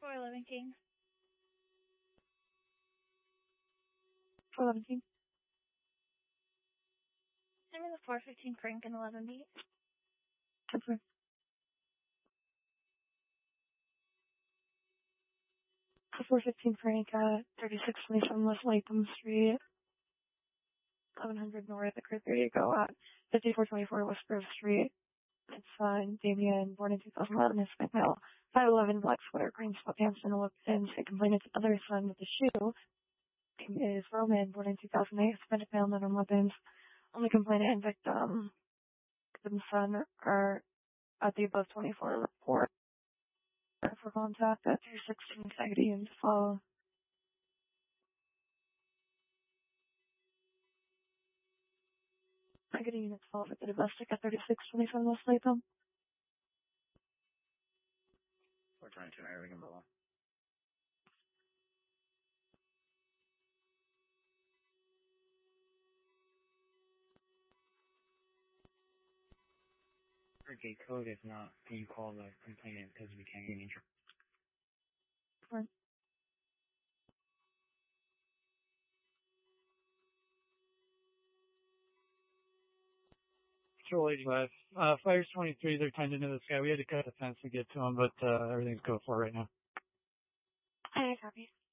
411 King. 411 King. Send me the 415 Frank and 11 beat. Confirm. 415 Frank at 3627 West Latham Street, 1100 North at Crib. There you go at 5424 West Grove Street. It's Damien, born in 2011, Hispanic male, 5'11", black sweater, green sweatpants, and a complainant's other son with the shoe. Name is Roman, born in 2008, Hispanic male, non weapons. Only complainant and victim son are at the above 24 report. For contact at 316 Sagady and follow. Sagady units follow at the domestic at 3627 West Latham. 422 Irving and below. Gate code, if not, can you call the complainant because we can't get any trouble? Fine. Patrol 85. Fires 23, they're turned into the sky. We had to cut the fence to get to them, but everything's go for right now. I copy.